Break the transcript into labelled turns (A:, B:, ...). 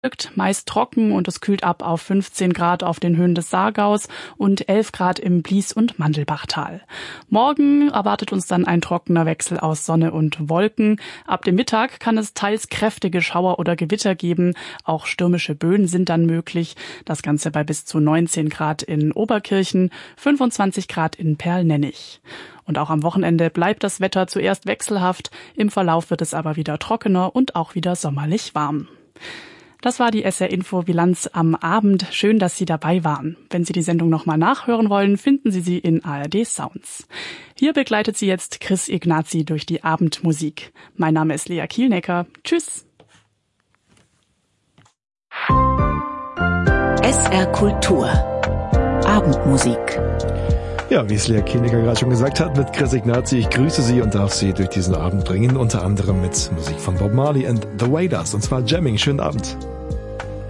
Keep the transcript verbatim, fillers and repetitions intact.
A: meist trocken und es kühlt ab auf fünfzehn Grad auf den Höhen des Saargaus und elf Grad im Blies- und Mandelbachtal. Morgen erwartet uns dann ein trockener Wechsel aus Sonne und Wolken. Ab dem Mittag kann es teils kräftige Schauer oder Gewitter geben. Auch stürmische Böen sind dann möglich. Das Ganze bei bis zu neunzehn Grad in Oberkirchen, fünfundzwanzig Grad in Perlnennich. Und auch am Wochenende bleibt das Wetter zuerst wechselhaft. Im Verlauf wird es aber wieder trockener und auch wieder sommerlich warm. Das war die S R-Info-Bilanz am Abend. Schön, dass Sie dabei waren. Wenn Sie die Sendung nochmal nachhören wollen, finden Sie sie in A R D Sounds. Hier begleitet Sie jetzt Chris Ignazi durch die Abendmusik. Mein Name ist Lea Kielnecker. Tschüss.
B: S R Kultur. Abendmusik.
C: Ja, wie es Lea Kielnecker gerade schon gesagt hat, mit Chris Ignazi. Ich grüße Sie und darf Sie durch diesen Abend bringen, unter anderem mit Musik von Bob Marley and The Wailers, und zwar Jamming. Schönen Abend.